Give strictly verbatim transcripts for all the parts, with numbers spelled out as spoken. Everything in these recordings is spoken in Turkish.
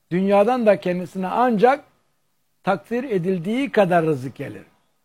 Dünyadan da kendisine ancak takdir edildiği kadar rızık gelir.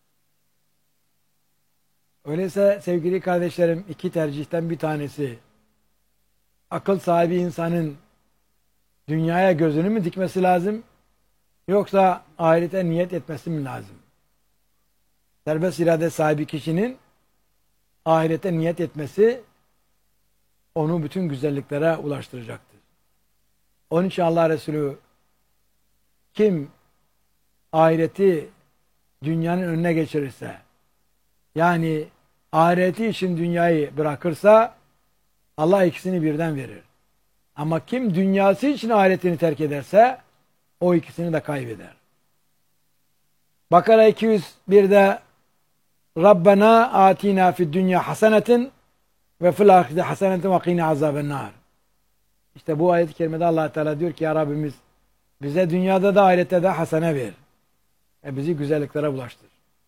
Öyleyse sevgili kardeşlerim, iki tercihten bir tanesi, akıl sahibi insanın dünyaya gözünü mü dikmesi lazım, yoksa ahirete niyet etmesi mi lazım? Serbest irade sahibi kişinin ahirete niyet etmesi onu bütün güzelliklere ulaştıracaktır. Onun için Allah Resulü, kim ahireti dünyanın önüne geçirirse, yani ahireti için dünyayı bırakırsa, Allah ikisini birden verir. Ama kim dünyası için ahiretini terk ederse, o ikisini de kaybeder. Bakara iki yüz bir'de Rabbena atina fid dünya hasenetin ve fil ahireti hasenetin ve qina azabennar. İşte bu ayet-i kerimede Allah Teala diyor ki, ya Rabbimiz bize dünyada da ahirette de hasene ver. E bizi güzelliklere bulaştır.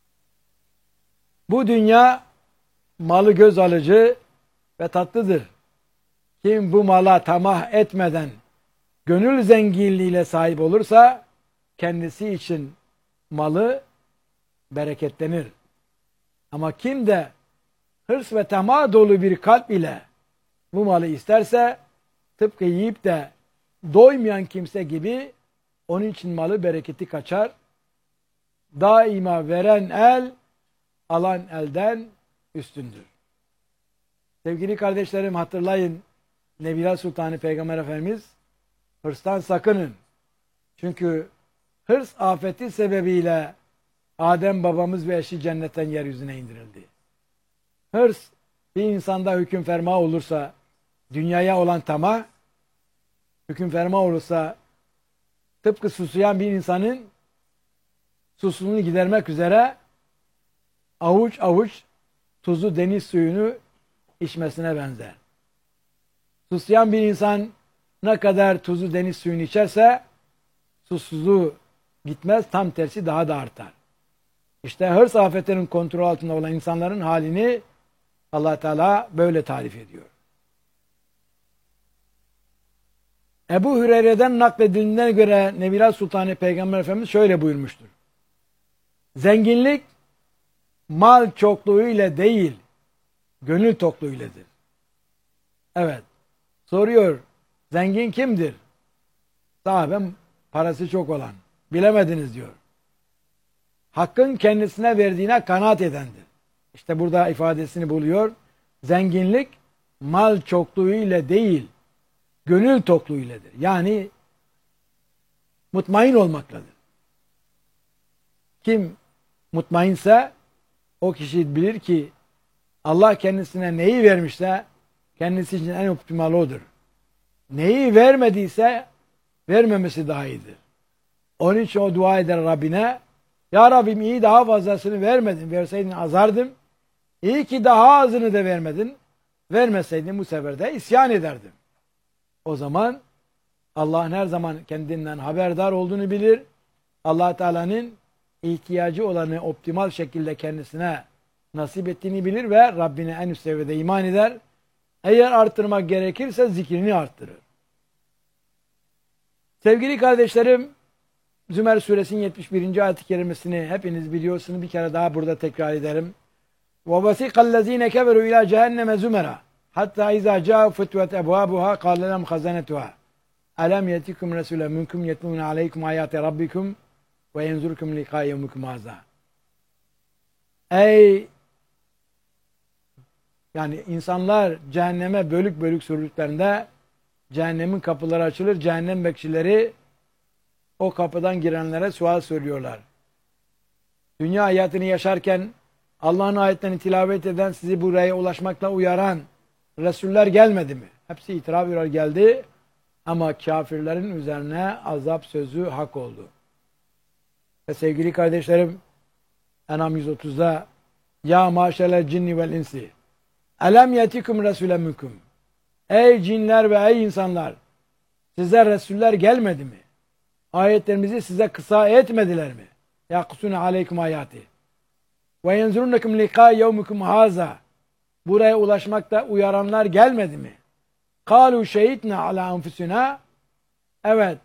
Bu dünya malı göz alıcı ve tatlıdır. Kim bu mala tamah etmeden gönül zenginliğiyle sahip olursa kendisi için malı bereketlenir. Ama kim de hırs ve tamah dolu bir kalp ile bu malı isterse, tıpkı yiyip de doymayan kimse gibi onun için malı bereketi kaçar. Daima veren el alan elden üstündür. Sevgili kardeşlerim, hatırlayın, Nebiler Sultanı Peygamber Efendimiz, hırstan sakının. Çünkü hırs afeti sebebiyle Adem babamız ve eşi cennetten yeryüzüne indirildi. Hırs bir insanda hüküm ferma olursa, dünyaya olan tamah hüküm ferma olursa, tıpkı susayan bir insanın susuzluğunu gidermek üzere avuç avuç tuzlu deniz suyunu içmesine benzer. Susayan bir insan ne kadar tuzlu deniz suyunu içerse susuzluğu gitmez, tam tersi daha da artar. İşte hırs afetlerinin kontrol altında olan insanların halini Allah Teala böyle tarif ediyor. Ebu Hüreyre'den nakledildiğine göre Nebiler Sultanı Peygamber Efendimiz şöyle buyurmuştur. Zenginlik mal çokluğu ile değil, gönül tokluğu iledir. Evet. Soruyor, zengin kimdir? Sahabem, parası çok olan. Bilemediniz diyor. Hakkın kendisine verdiğine kanaat edendir. İşte burada ifadesini buluyor. Zenginlik mal çokluğu ile değil, gönül tokluğu iledir. Yani mutmain olmakladır. Kim mutmainse o kişi bilir ki Allah kendisine neyi vermişse kendisi için en optimal odur. Neyi vermediyse vermemesi daha iyidir. Onun için o dua eder Rabbine, ya Rabbim iyi daha fazlasını vermedin, verseydin azardım. İyi ki daha azını da vermedin, vermeseydin bu sefer de isyan ederdim. O zaman Allah'ın her zaman kendinden haberdar olduğunu bilir. Allah Teala'nın ihtiyacı olanı optimal şekilde kendisine nasip ettiğini bilir ve Rabbine en üst seviyede iman eder. Eğer arttırmak gerekirse zikrini arttırır. Sevgili kardeşlerim, Zümer suresinin yetmiş birinci ayet-i kerimesini hepiniz biliyorsunuz. Bir kere daha burada tekrar ederim. وَوَسِقَ الَّذ۪ينَ كَبَرُوا اِلٰى جَهَنَّمَ زُمَرًا حَتَّى اِذَا جَاءُوا فُتْوَتْ اَبْوَابُهَا قَالَ لَهُمْ خَزَنَتُهَا أَلَمْ يَأْتِكُمْ رَسُولٌ مِنْكُمْ يَتْلُونَ عَلَيْكُمْ آيَاتِ رَبِّكُمْ وَيَنْصُرُكُمْ لِقَاءَ يَوْمِكُمْ هَٰذَا. Ey yani insanlar cehenneme bölük bölük sürdüklerinde cehennemin kapıları açılır. Cehennem bekçileri o kapıdan girenlere sual soruyorlar. Dünya hayatını yaşarken Allah'ın ayetlerini tilavet eden, sizi buraya ulaşmakla uyaran Resuller gelmedi mi? Hepsi itiraf ediyor, geldi. Ama kafirlerin üzerine azap sözü hak oldu. Ve sevgili kardeşlerim, En'am yüz otuzda ya maşerel cinni vel insi elem yetikum resulen minkum. Ey cinler ve ey insanlar, size Resuller gelmedi mi? Ayetlerimizi size kısa etmediler mi? Yakusune aleykum ayati. Ve yenzurunnekum liqa yevmikum haza. Buraya ulaşmakta uyaranlar gelmedi mi? Kalu şehitna ala anfusina. Evet,